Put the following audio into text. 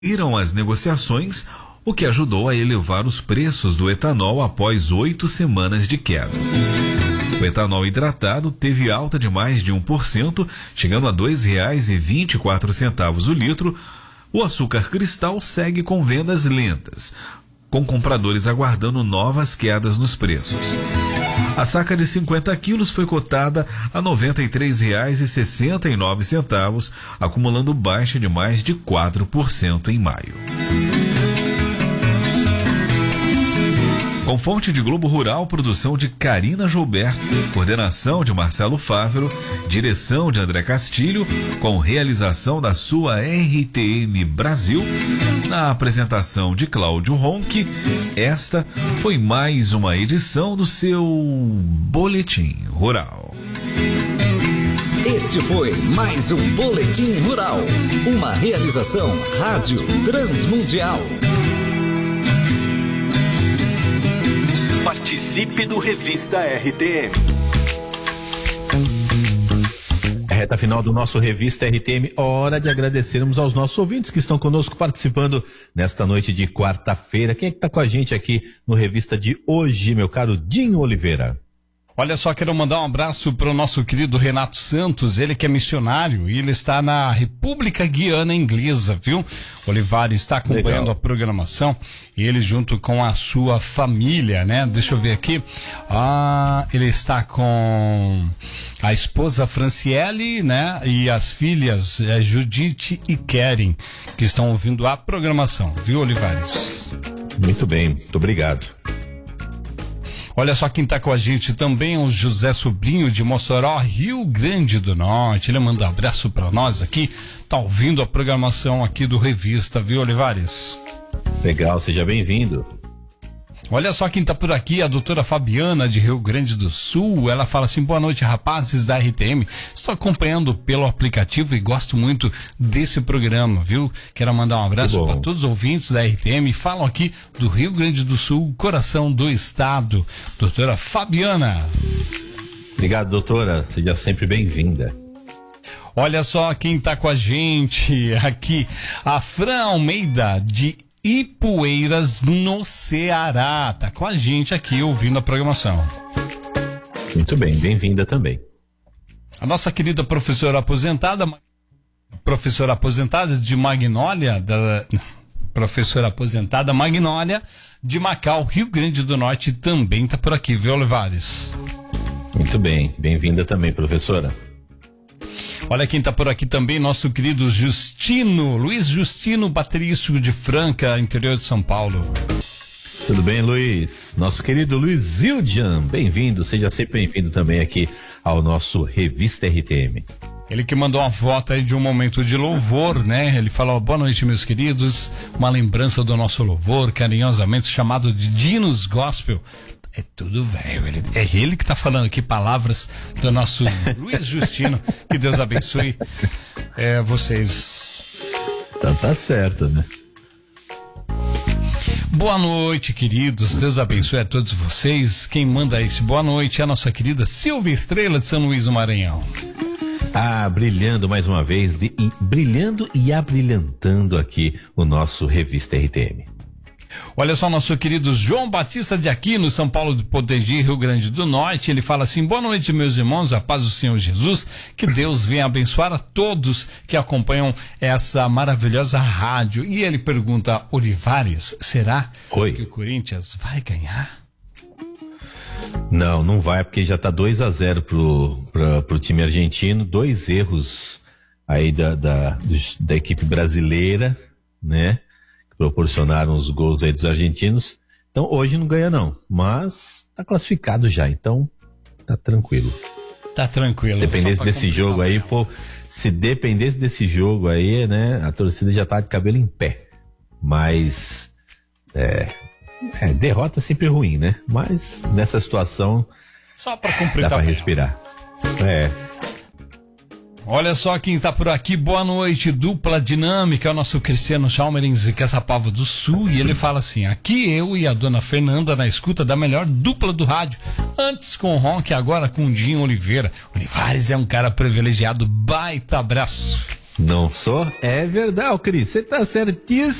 Iram as negociações, o que ajudou a elevar os preços do etanol após 8 semanas de queda. O etanol hidratado teve alta de mais de 1%, chegando a R$ 2,24 o litro. O açúcar cristal segue com vendas lentas, com compradores aguardando novas quedas nos preços. A saca de 50 quilos foi cotada a R$ 93,69, acumulando baixa de mais de 4% em maio. Com fonte de Globo Rural, produção de Karina Joubert, coordenação de Marcelo Fávero, direção de André Castilho, com realização da sua RTM Brasil, na apresentação de Cláudio Ronque, esta foi mais uma edição do seu Boletim Rural. Este foi mais um Boletim Rural, uma realização Rádio Transmundial. Participe do Revista RTM. Reta final do nosso Revista RTM, hora de agradecermos aos nossos ouvintes que estão conosco participando nesta noite de quarta-feira. Quem é que está com a gente aqui no Revista de hoje, meu caro Dinho Oliveira? Olha só, quero mandar um abraço para o nosso querido Renato Santos, ele que é missionário e ele está na República Guiana Inglesa, viu? Olivares está acompanhando a programação e ele junto com a sua família, né? Deixa eu ver aqui. Ele está com a esposa Franciele, né? E as filhas Judite e Keren, que estão ouvindo a programação, viu, Olivares? Muito bem, muito obrigado. Olha só quem está com a gente também é o José Sobrinho de Mossoró, Rio Grande do Norte. Ele manda um abraço para nós aqui, tá ouvindo a programação aqui do Revista, viu, Olivares? Legal, seja bem-vindo. Olha só quem tá por aqui, a doutora Fabiana de Rio Grande do Sul. Ela fala assim: boa noite, rapazes da RTM. Estou acompanhando pelo aplicativo e gosto muito desse programa, viu? Quero mandar um abraço para todos os ouvintes da RTM. Falam aqui do Rio Grande do Sul, coração do estado. Doutora Fabiana. Obrigado, doutora. Seja sempre bem-vinda. Olha só quem tá com a gente aqui, a Fran Almeida de Ipueiras, no Ceará. Tá com a gente aqui ouvindo a programação. Muito bem, bem-vinda também. A nossa querida professora aposentada de Magnólia, professora aposentada Magnólia de Macau, Rio Grande do Norte, também tá por aqui, viu, Olivares? Muito bem, bem-vinda também, professora. Olha quem tá por aqui também, nosso querido Justino, Luiz Justino, baterista de Franca, interior de São Paulo. Tudo bem, Luiz? Nosso querido Luiz Zildjian, bem-vindo, seja sempre bem-vindo também aqui ao nosso Revista RTM. Ele que mandou uma foto aí de um momento de louvor, né? Ele falou: boa noite, meus queridos, uma lembrança do nosso louvor, carinhosamente chamado de Dinos Gospel. É tudo velho, é ele que tá falando aqui palavras do nosso Luiz Justino. Que Deus abençoe vocês. Então tá certo, né? Boa noite, queridos, Deus abençoe a todos vocês. Quem manda esse boa noite é a nossa querida Silvia Estrela de São Luís do Maranhão. Brilhando mais uma vez, brilhando e abrilhantando aqui o nosso Revista RTM. Olha só, nosso querido João Batista de Aquino, São Paulo de Potegi, Rio Grande do Norte. Ele fala assim: boa noite, meus irmãos, a paz do Senhor Jesus, que Deus venha abençoar a todos que acompanham essa maravilhosa rádio. E ele pergunta: Olivares, será que o Corinthians vai ganhar? Não vai, porque já tá 2-0 pro time argentino, 2 erros aí da equipe brasileira, né? Proporcionaram os gols aí dos argentinos. Então hoje não ganha não, mas tá classificado já, então tá tranquilo. Tá tranquilo. Dependesse desse jogo aí, se dependesse desse jogo aí, né, a torcida já tá de cabelo em pé. Mas derrota é sempre ruim, né? Mas nessa situação só pra cumprir, dá pra respirar. Olha só quem está por aqui, boa noite, dupla dinâmica, é o nosso Cristiano Chalmerins de Caçapava do Sul, e ele fala assim: aqui eu e a dona Fernanda na escuta da melhor dupla do rádio, antes com o Ronque, agora com o Dinho Oliveira. Olivares é um cara privilegiado, baita abraço. Não sou? É verdade, Cris. Você tá certíssimo.